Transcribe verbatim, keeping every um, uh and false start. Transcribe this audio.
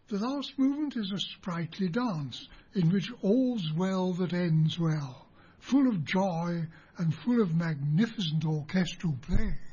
The last movement is a sprightly dance, in which all's well that ends well, full of joy and full of magnificent orchestral play.